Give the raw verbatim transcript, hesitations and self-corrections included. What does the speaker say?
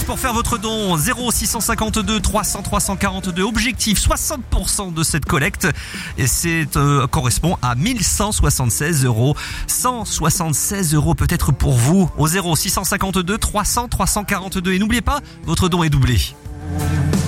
pour faire votre don. zéro six cent cinquante-deux trois cents trois cent quarante-deux. Objectif soixante pour cent de cette collecte. Et c'est euh, correspond à mille cent soixante-seize euros. cent soixante-seize euros peut-être pour vous. Au zéro six cent cinquante-deux trois cents trois cent quarante-deux. Et n'oubliez pas, votre don est doublé.